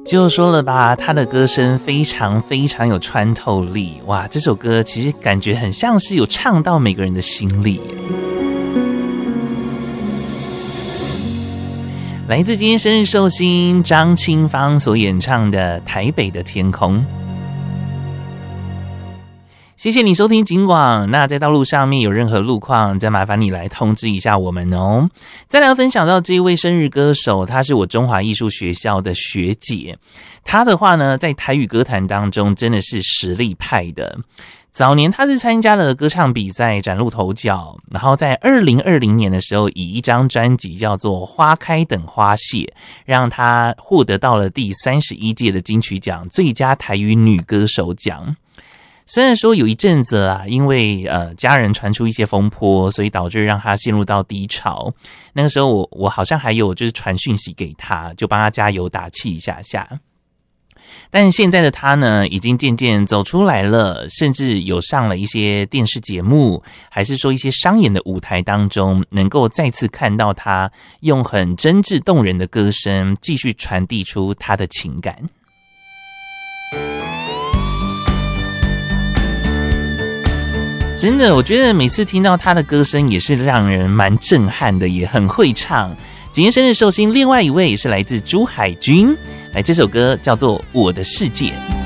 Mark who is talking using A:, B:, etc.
A: 就说了吧，他的歌声非常非常有穿透力，哇，这首歌其实感觉很像是有唱到每个人的心里。来自今天生日寿星张清芳所演唱的《台北的天空》。谢谢你收听警广，那在道路上面有任何路况，再麻烦你来通知一下我们哦。再来分享到这一位生日歌手，她是我中华艺术学校的学姐，她的话呢，在台语歌坛当中真的是实力派的。早年她是参加了歌唱比赛崭露头角，然后在2020年的时候，以一张专辑叫做《花开等花谢》，让她获得到了第31届的金曲奖最佳台语女歌手奖。虽然说有一阵子啊，因为家人传出一些风波，所以导致让他陷入到低潮。那个时候我好像还有就是传讯息给他，就帮他加油打气一下下。但现在的他呢，已经渐渐走出来了，甚至有上了一些电视节目，还是说一些商演的舞台当中，能够再次看到他用很真挚动人的歌声继续传递出他的情感。真的，我觉得每次听到他的歌声也是让人蛮震撼的，也很会唱。今天生日寿星另外一位是来自朱海军，来这首歌叫做《我的世界》。